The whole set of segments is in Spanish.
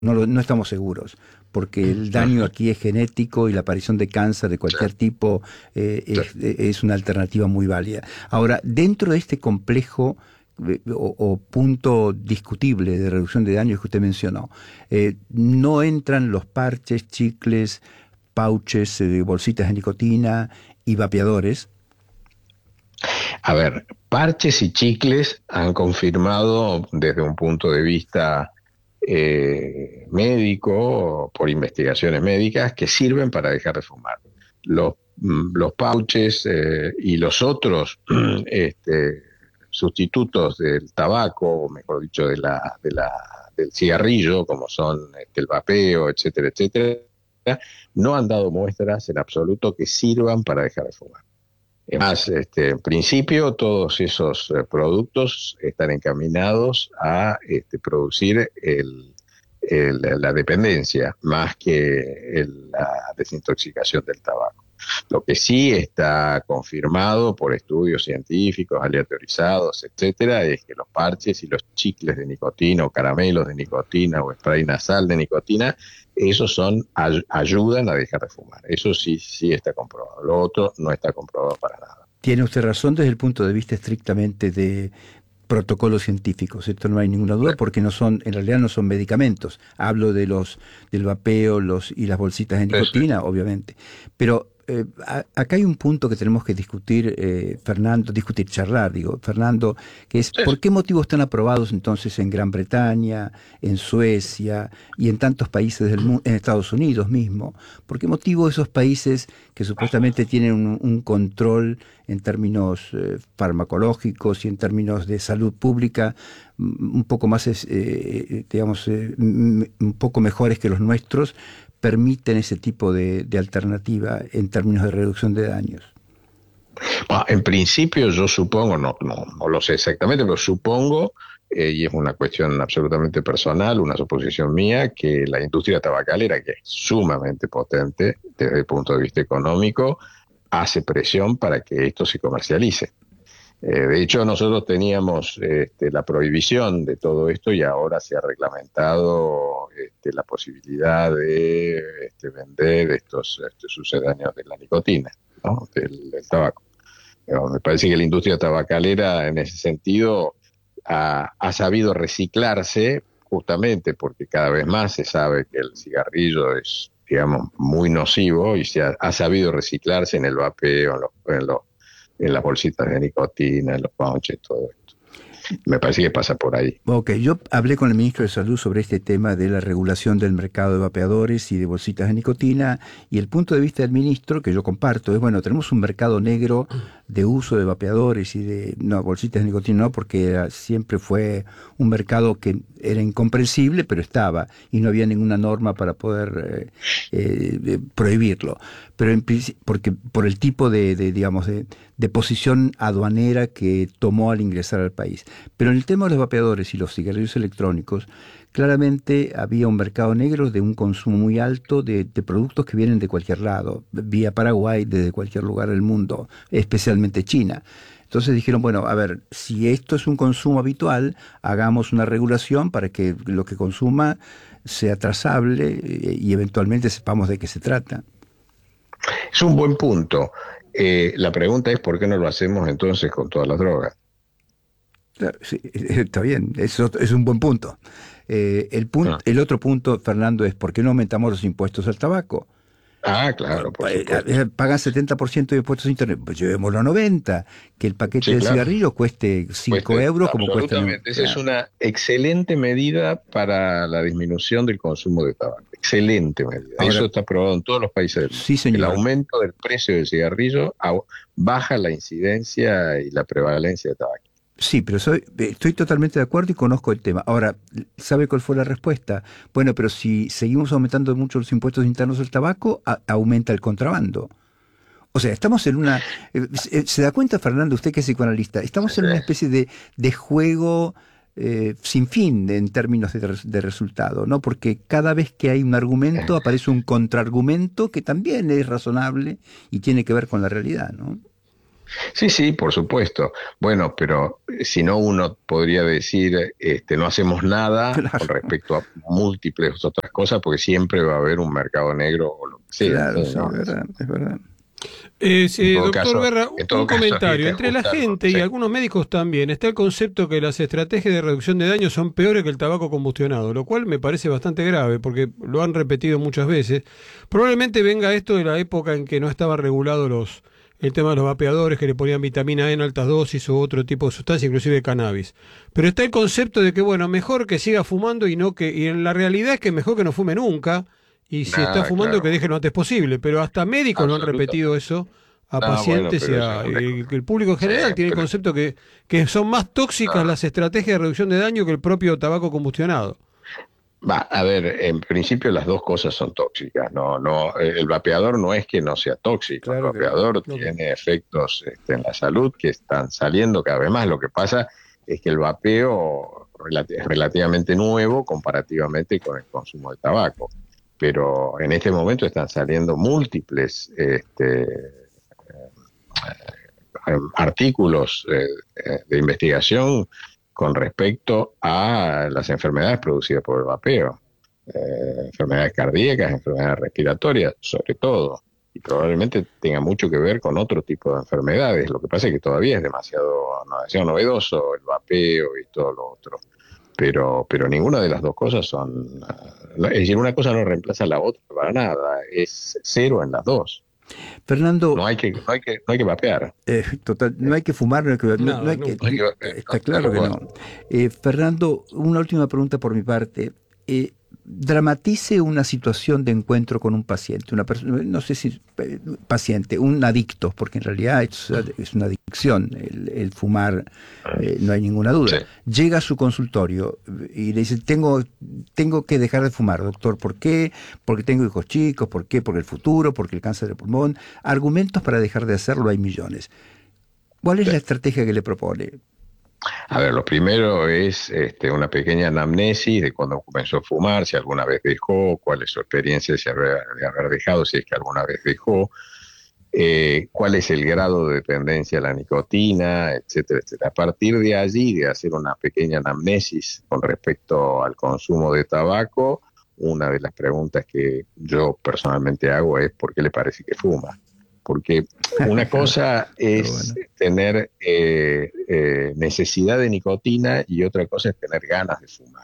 no estamos seguros, porque el daño aquí es genético y la aparición de cáncer de Sí, cualquier tipo sí. es una alternativa muy válida. Ahora, dentro de este complejo o punto discutible de reducción de daños que usted mencionó, no entran los parches, chicles, pouches, bolsitas de nicotina y vapeadores. A ver, parches y chicles han confirmado desde un punto de vista médico, por investigaciones médicas, que sirven para dejar de fumar. Los pouches y los otros sustitutos del tabaco, o mejor dicho, del cigarrillo, como son el vapeo, etcétera, etcétera, no han dado muestras en absoluto que sirvan para dejar de fumar. Es más, en principio todos esos productos están encaminados a producir la dependencia más que la desintoxicación del tabaco. Lo que sí está confirmado por estudios científicos, aleatorizados, etcétera, es que los parches y los chicles de nicotina o caramelos de nicotina o spray nasal de nicotina, esos ayudan a dejar de fumar. Eso sí, sí está comprobado. Lo otro no está comprobado para nada. Tiene usted razón desde el punto de vista estrictamente de protocolos científicos, esto no hay ninguna duda porque no son, en realidad no son medicamentos. Hablo de del vapeo, y las bolsitas de Sí, sí. nicotina, obviamente. Pero acá hay un punto que tenemos que discutir, Fernando, charlar, digo, Fernando, que es Sí, ¿por qué motivos están aprobados entonces en Gran Bretaña, en Suecia y en tantos países del mundo, en Estados Unidos mismo? ¿Por qué motivo esos países que supuestamente tienen un control en términos farmacológicos y en términos de salud pública un poco más, digamos, un poco mejores que los nuestros, permiten ese tipo de alternativa en términos de reducción de daños? bueno, en principio yo supongo, no lo sé exactamente, pero supongo, y es una cuestión absolutamente personal, una suposición mía, que la industria tabacalera, que es sumamente potente desde el punto de vista económico, hace presión para que esto se comercialice. De hecho, nosotros teníamos la prohibición de todo esto y ahora se ha reglamentado la posibilidad de vender estos sucedáneos de la nicotina, ¿no? Del tabaco. Me parece que la industria tabacalera en ese sentido ha sabido reciclarse justamente porque cada vez más se sabe que el cigarrillo es, digamos, muy nocivo y ha sabido reciclarse en el vapeo, en las bolsitas de nicotina, en los pouches, todo esto. Me parece que pasa por ahí. Ok, yo hablé con el ministro de Salud sobre este tema de la regulación del mercado de vapeadores y de bolsitas de nicotina, y el punto de vista del ministro, que yo comparto, es, bueno, tenemos un mercado negro de uso de vapeadores y de, no, bolsitas de nicotina no, porque siempre fue un mercado que era incomprensible, pero estaba, y no había ninguna norma para poder prohibirlo. Pero porque por el tipo digamos, de posición aduanera que tomó al ingresar al país. Pero en el tema de los vapeadores y los cigarrillos electrónicos, claramente había un mercado negro de un consumo muy alto de productos que vienen de cualquier lado, vía Paraguay, desde cualquier lugar del mundo, especialmente China. Entonces dijeron, bueno, a ver, si esto es un consumo habitual, hagamos una regulación para que lo que consuma sea trazable y eventualmente sepamos de qué se trata. Es un buen punto. La pregunta es por qué no lo hacemos entonces con todas las drogas. Claro, sí, está bien, eso es un buen punto. Ah, El otro punto, Fernando, es ¿por qué no aumentamos los impuestos al tabaco? claro, por supuesto. Pagan 70% de impuestos internos, pues llevémoslo a 90, que el paquete Sí, de claro. cigarrillos cueste 5 Cueste, euros como cuesta absolutamente. Esa es claro. una excelente medida para la disminución del consumo de tabaco. Excelente medida. Ahora, Eso está aprobado en todos los países del mundo. sí El señor, aumento del precio del cigarrillo baja la incidencia y la prevalencia de tabaco. sí, pero estoy totalmente de acuerdo y conozco el tema. Ahora, ¿sabe cuál fue la respuesta? Bueno, pero si seguimos aumentando mucho los impuestos internos al tabaco, aumenta el contrabando. O sea, estamos en una... ¿Se da cuenta, Fernando, usted que es psicoanalista? Sí, Estamos en una especie de juego sin fin en términos de resultado, ¿no? Porque cada vez que hay un argumento aparece un contraargumento que también es razonable y tiene que ver con la realidad, ¿no? Sí, por supuesto. Bueno, pero si no, uno podría decir, no hacemos nada con Claro, respecto a múltiples otras cosas, porque siempre va a haber un mercado negro o lo que sea. claro, ¿Sí? sí, ¿No? es verdad, es verdad. Doctor Berra, En un todo caso, hay comentario. que Entre la ajustarlo. gente y Sí. algunos médicos también está el concepto que las estrategias de reducción de daños son peores que el tabaco combustionado, lo cual me parece bastante grave porque lo han repetido muchas veces. Probablemente venga esto de la época en que no estaba regulado el tema de los vapeadores, que le ponían vitamina E en altas dosis o otro tipo de sustancia, inclusive cannabis. Pero está el concepto de que, bueno, mejor que siga fumando y en la realidad es que mejor que no fume nunca. Y si está Nada, fumando, que claro. deje lo antes posible. Pero hasta médicos lo han repetido Absolutamente. eso a No, bueno, pacientes y pero eso es a una... el público en Sí, general tiene el pero... concepto que son más tóxicas No. las estrategias de reducción de daño que el propio tabaco combustionado. Va, a ver, en principio las dos cosas son tóxicas, no, el vapeador no es que no sea tóxico, el Claro que no. vapeador Ok. tiene efectos en la salud que están saliendo cada vez más. Lo que pasa es que el vapeo es relativamente nuevo comparativamente con el consumo de tabaco, pero en este momento están saliendo múltiples artículos de investigación con respecto a las enfermedades producidas por el vapeo, enfermedades cardíacas, enfermedades respiratorias, sobre todo, y probablemente tenga mucho que ver con otro tipo de enfermedades. Lo que pasa es que todavía es demasiado novedoso el vapeo y todo lo otro. Pero ninguna de las dos cosas son, es decir, una cosa no reemplaza a la otra para nada, es cero en las dos. Fernando, No hay que vapear. total, no hay que fumar, no Nada, hay que, nunca. No hay que, está claro que no. Fernando, una última pregunta por mi parte. Dramatice una situación de encuentro con un paciente, una persona, no sé si paciente, un adicto, porque en realidad es una adicción el fumar, no hay ninguna duda. Sí. Llega a su consultorio y le dice, tengo que dejar de fumar, doctor. ¿Por qué? Porque tengo hijos chicos. ¿Por qué? Porque el futuro, porque el cáncer de pulmón. Argumentos para dejar de hacerlo hay millones. ¿Cuál es la estrategia que le propone? A ver, lo primero es una pequeña anamnesis de cuando comenzó a fumar, si alguna vez dejó, cuál es su experiencia de haber dejado, si es que alguna vez dejó, cuál es el grado de dependencia a la nicotina, etcétera, etcétera. A partir de allí, de hacer una pequeña anamnesis con respecto al consumo de tabaco, una de las preguntas que yo personalmente hago es ¿por qué le parece que fuma? Porque una cosa es Bueno. tener necesidad de nicotina y otra cosa es tener ganas de fumar.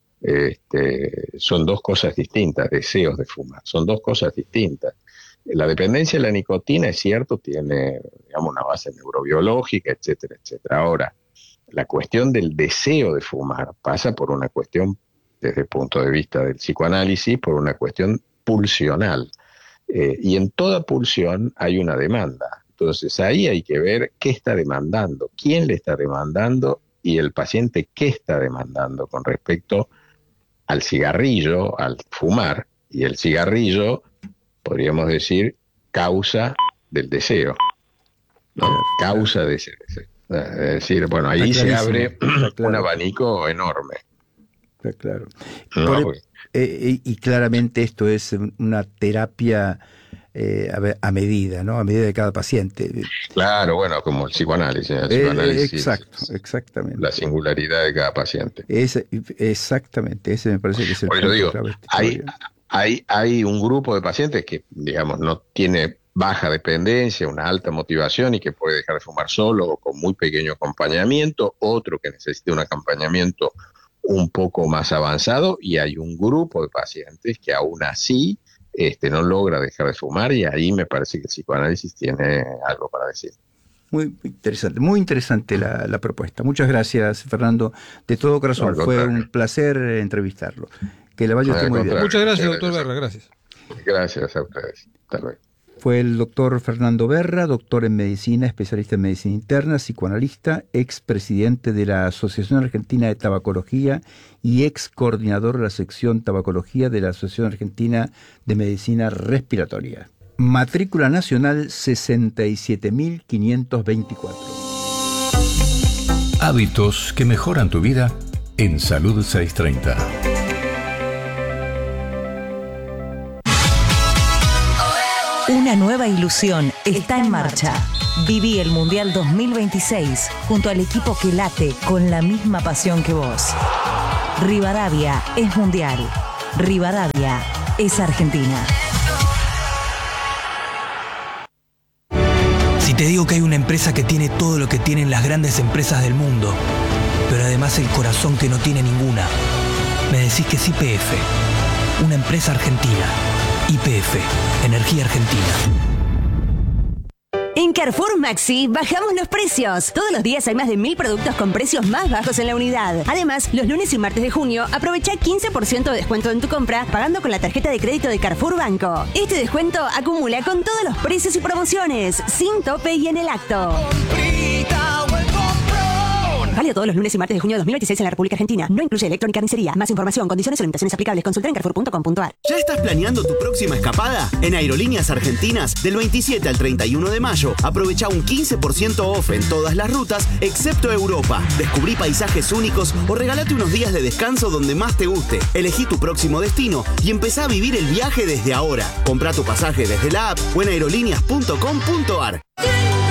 Son dos cosas distintas, deseos de fumar, son dos cosas distintas. La dependencia de la nicotina, es cierto, tiene, digamos, una base neurobiológica, etcétera, etcétera. Ahora, la cuestión del deseo de fumar pasa por una cuestión, desde el punto de vista del psicoanálisis, por una cuestión pulsional. Y en toda pulsión hay una demanda. Entonces ahí hay que ver qué está demandando, quién le está demandando y el paciente qué está demandando con respecto al cigarrillo, al fumar. Y el cigarrillo, podríamos decir, causa del deseo, ¿no? Causa de ese deseo. Es decir, bueno, ahí Está se clarísimo, abre está claro. un abanico enorme. Está claro. ¿No? Y claramente esto es una terapia a medida, ¿no? A medida de cada paciente. Claro, bueno, como el psicoanálisis. El psicoanálisis Exacto, es exactamente. la singularidad de cada paciente. Exactamente, ese me parece que es el Por eso punto digo, clave de esta historia. hay un grupo de pacientes que, digamos, no tiene baja dependencia, una alta motivación y que puede dejar de fumar solo o con muy pequeño acompañamiento, otro que necesita un acompañamiento un poco más avanzado, y hay un grupo de pacientes que aún así no logra dejar de fumar, y ahí me parece que el psicoanálisis tiene algo para decir. Muy interesante la propuesta. Muchas gracias, Fernando, de todo corazón. No, fue un placer entrevistarlo. Que le vaya usted muy bien. Muchas gracias, Muchas doctor gracias. Berra, gracias. Gracias a ustedes. Hasta luego. Fue el doctor Fernando Berra, doctor en medicina, especialista en medicina interna, psicoanalista, ex presidente de la Asociación Argentina de Tabacología y ex coordinador de la sección Tabacología de la Asociación Argentina de Medicina Respiratoria. Matrícula nacional 67.524. Hábitos que mejoran tu vida en Salud 630. Una nueva ilusión está en marcha. Viví el Mundial 2026 junto al equipo que late con la misma pasión que vos. Rivadavia es Mundial. Rivadavia es Argentina. Si te digo que hay una empresa que tiene todo lo que tienen las grandes empresas del mundo, pero además el corazón que no tiene ninguna, me decís que es YPF, una empresa argentina. YPF, Energía Argentina. En Carrefour Maxi bajamos los precios. Todos los días hay más de 1000 productos con precios más bajos en la unidad. Además, los lunes y martes de junio aprovecha 15% de descuento en tu compra pagando con la tarjeta de crédito de Carrefour Banco. Este descuento acumula con todos los precios y promociones, sin tope y en el acto. Válido todos los lunes y martes de junio de 2026 en la República Argentina. No incluye electrónica ni carnicería. Más información, condiciones y limitaciones aplicables. Consulta en carrefour.com.ar. ¿Ya estás planeando tu próxima escapada? En Aerolíneas Argentinas, del 27 al 31 de mayo, aprovecha un 15% off en todas las rutas, excepto Europa. Descubrí paisajes únicos o regálate unos días de descanso donde más te guste. Elegí tu próximo destino y empezá a vivir el viaje desde ahora. Comprá tu pasaje desde la app o en aerolíneas.com.ar.